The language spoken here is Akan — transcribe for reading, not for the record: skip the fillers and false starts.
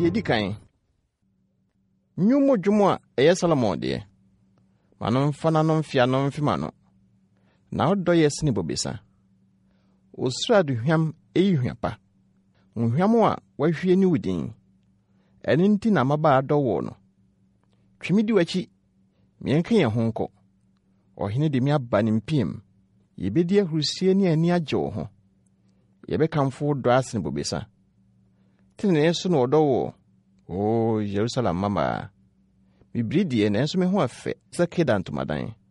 de di kan. Nyumo dwumo eye Solomon de. Mano mfana no mfia no mfima no. Na odo yesini bobesa. Osra duhwam hwapa. Nhwam a wahwie ni wudin. Eni nti na maba adowo no. Twimidi wachi. Mienka ye honko. Ohene de mi aba ne mpiem. Yebedi ahrusie ni ani agye wo ho. Yebekamfo do asene bobesa. Tene yeso no odowo. O Jerusalem mama. Mibridi e na enso me ho afe. Sakeda ntomadan.